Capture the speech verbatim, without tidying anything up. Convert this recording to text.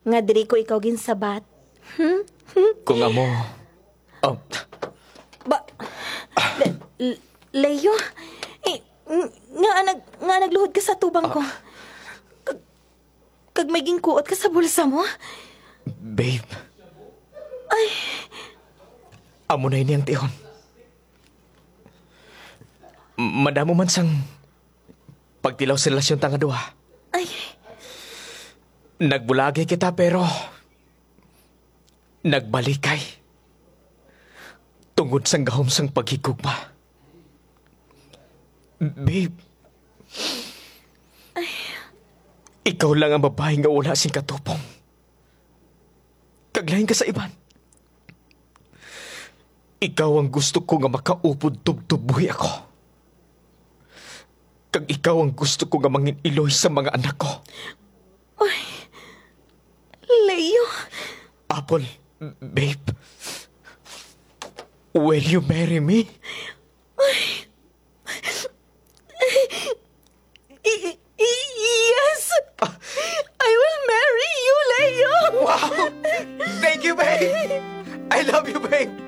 nga diri ko ikaw ginsabat. Kung amo... Oh, Ba, Le- Le- Leo, eh, ng- nga, nag, nga nagluhod ka sa tubang ko. Kag, kag may gingkuot ka sa bulsa mo? babe. Ay... Amo na ini ang tihon. M- Madamo man sang... pagtilaw sa relasyon tanga duha. Ay, Nagbulagi kita pero... nagbalikay. Tungod sang gahom sang paghigugma. Babe. Ikaw lang ang babae nga wala sing katupong. Kaglahin ka sa iban. Ikaw ang gusto ko nga makaupod tubtubuhi ako. Kag ikaw ang gusto ko nga mangin iloy sa mga anak ko. Leo, Apple, babe. Will you marry me? I- i- yes! I will marry you, Leo! Wow! Thank you, babe! I love you, babe!